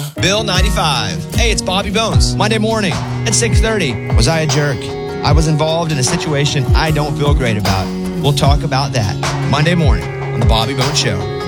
Bill 95. Hey, it's Bobby Bones. Monday morning at 6:30. Was I a jerk? I was involved in a situation I don't feel great about. We'll talk about that Monday morning on The Bobby Bones Show.